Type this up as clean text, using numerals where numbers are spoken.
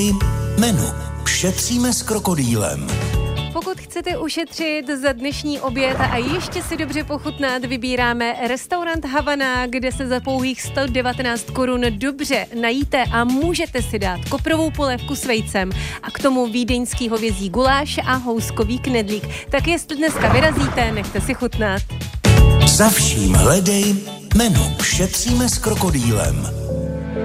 Menu. Šetříme s krokodýlem. Pokud chcete ušetřit za dnešní oběd a ještě si dobře pochutnat, vybíráme restaurant Havana, kde se za pouhých 119 korun dobře najíte a můžete si dát koprovou polévku s vejcem a k tomu vídeňský hovězí guláš a houskový knedlík. Tak jestli dneska vyrazíte, nechte si chutnat. Za vším hledej menu. Šetříme s krokodýlem.